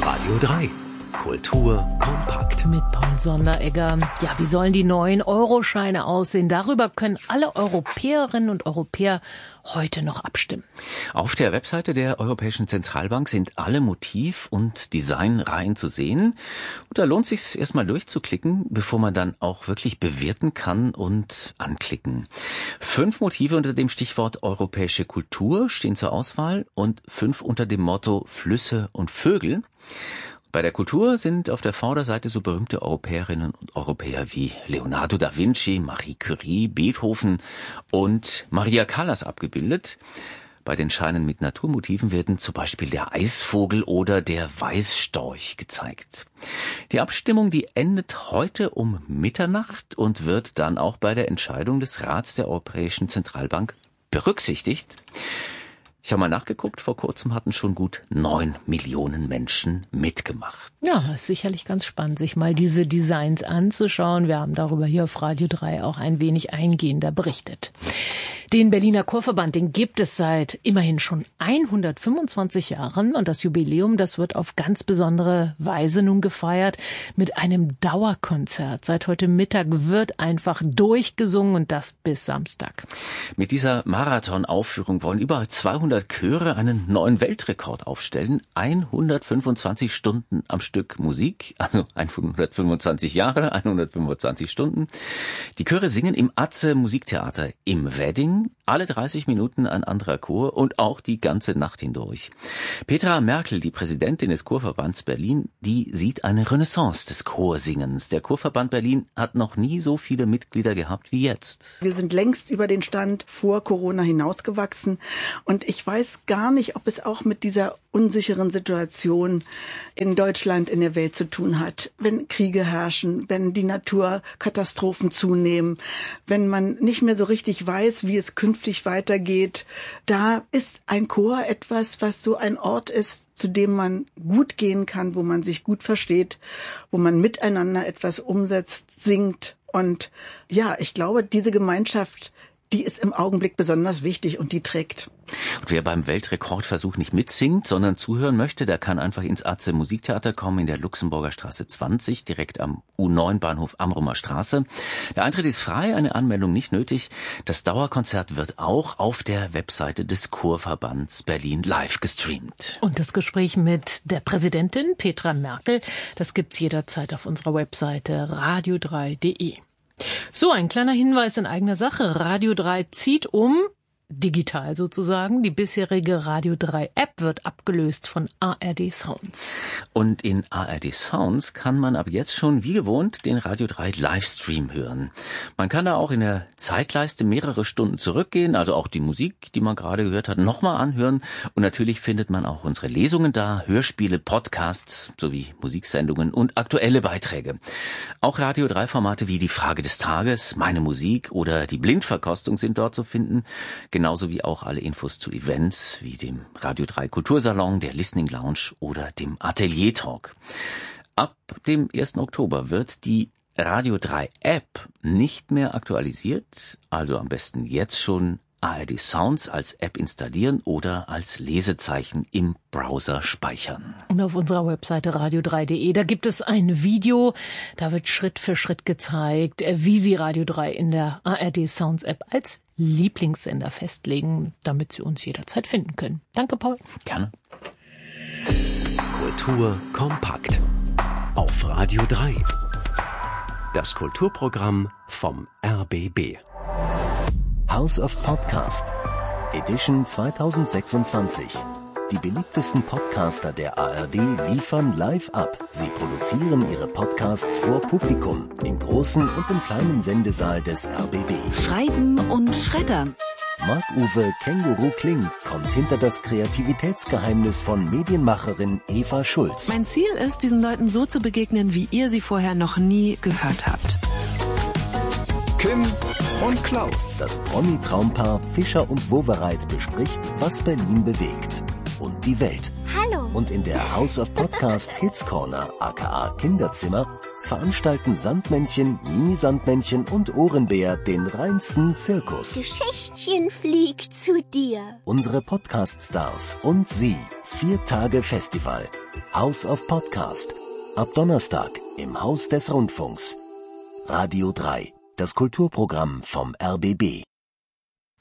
Radio 3. Kultur kompakt. Mit Paul Sonderegger. Ja, wie sollen die neuen Euroscheine aussehen? Darüber können alle Europäerinnen und Europäer heute noch abstimmen. Auf der Webseite der Europäischen Zentralbank sind alle Motiv- und Designreihen zu sehen. Und da lohnt es sich erstmal durchzuklicken, bevor man dann auch wirklich bewerten kann und anklicken. 5 Motive unter dem Stichwort europäische Kultur stehen zur Auswahl und 5 unter dem Motto Flüsse und Vögel. Bei der Kultur sind auf der Vorderseite so berühmte Europäerinnen und Europäer wie Leonardo da Vinci, Marie Curie, Beethoven und Maria Callas abgebildet. Bei den Scheinen mit Naturmotiven werden zum Beispiel der Eisvogel oder der Weißstorch gezeigt. Die Abstimmung, die endet heute um Mitternacht und wird dann auch bei der Entscheidung des Rats der Europäischen Zentralbank berücksichtigt. Ich habe mal nachgeguckt, vor kurzem hatten schon gut 9 Millionen Menschen mitgemacht. Ja, ist sicherlich ganz spannend, sich mal diese Designs anzuschauen. Wir haben darüber hier auf Radio 3 auch ein wenig eingehender berichtet. Den Berliner Chorverband, den gibt es seit immerhin schon 125 Jahren. Und das Jubiläum, das wird auf ganz besondere Weise nun gefeiert mit einem Dauerkonzert. Seit heute Mittag wird einfach durchgesungen und das bis Samstag. Mit dieser Marathonaufführung wollen über 200 Chöre einen neuen Weltrekord aufstellen. 125 Stunden am Stück Musik, also 125 Jahre, 125 Stunden. Die Chöre singen im Atze Musiktheater im Wedding. Alle 30 Minuten ein anderer Chor und auch die ganze Nacht hindurch. Petra Merkel, die Präsidentin des Chorverbands Berlin, die sieht eine Renaissance des Chorsingens. Der Chorverband Berlin hat noch nie so viele Mitglieder gehabt wie jetzt. Wir sind längst über den Stand vor Corona hinausgewachsen und ich weiß gar nicht, ob es auch mit dieser unsicheren Situation in Deutschland, in der Welt zu tun hat. Wenn Kriege herrschen, wenn die Naturkatastrophen zunehmen, wenn man nicht mehr so richtig weiß, wie es künftig weitergeht, da ist ein Chor etwas, was so ein Ort ist, zu dem man gut gehen kann, wo man sich gut versteht, wo man miteinander etwas umsetzt, singt. Und ja, ich glaube, diese Gemeinschaft, die ist im Augenblick besonders wichtig und die trägt. Und wer beim Weltrekordversuch nicht mitsingt, sondern zuhören möchte, der kann einfach ins Atze Musiktheater kommen in der Luxemburger Straße 20, direkt am U9 Bahnhof Amrumer Straße. Der Eintritt ist frei, eine Anmeldung nicht nötig. Das Dauerkonzert wird auch auf der Webseite des Chorverbands Berlin live gestreamt. Und das Gespräch mit der Präsidentin Petra Merkel, das gibt's jederzeit auf unserer Webseite radio3.de. So, ein kleiner Hinweis in eigener Sache. Radio 3 zieht um, digital sozusagen. Die bisherige Radio 3 App wird abgelöst von ARD Sounds. Und in ARD Sounds kann man ab jetzt schon wie gewohnt den Radio 3 Livestream hören. Man kann da auch in der Zeitleiste mehrere Stunden zurückgehen, also auch die Musik, die man gerade gehört hat, nochmal anhören. Und natürlich findet man auch unsere Lesungen da, Hörspiele, Podcasts sowie Musiksendungen und aktuelle Beiträge. Auch Radio 3 Formate wie die Frage des Tages, Meine Musik oder die Blindverkostung sind dort zu finden. Genauso wie auch alle Infos zu Events wie dem Radio 3 Kultursalon, der Listening Lounge oder dem Atelier Talk. Ab dem 1. Oktober wird die Radio 3 App nicht mehr aktualisiert, also am besten jetzt schon ARD Sounds als App installieren oder als Lesezeichen im Browser speichern. Und auf unserer Webseite radio3.de, da gibt es ein Video, da wird Schritt für Schritt gezeigt, wie Sie Radio 3 in der ARD Sounds App als Lieblingssender festlegen, damit Sie uns jederzeit finden können. Danke, Paul. Gerne. Kultur kompakt. Auf Radio 3. Das Kulturprogramm vom RBB. House of Podcast, Edition 2026. Die beliebtesten Podcaster der ARD liefern live ab. Sie produzieren ihre Podcasts vor Publikum, im großen und im kleinen Sendesaal des RBB. Schreiben und schreddern. Marc-Uwe Känguru Kling kommt hinter das Kreativitätsgeheimnis von Medienmacherin Eva Schulz. Mein Ziel ist, diesen Leuten so zu begegnen, wie ihr sie vorher noch nie gehört habt. Kim und Klaus. Das Promi-Traumpaar Fischer und Wowereit bespricht, was Berlin bewegt und die Welt. Hallo. Und in der House of Podcast Kids Corner, aka Kinderzimmer, veranstalten Sandmännchen, Mini-Sandmännchen und Ohrenbär den reinsten Zirkus. Geschichtchen fliegt zu dir. Unsere Podcast-Stars und sie. 4 Tage Festival. House of Podcast. Ab Donnerstag im Haus des Rundfunks. Radio 3, das Kulturprogramm vom RBB.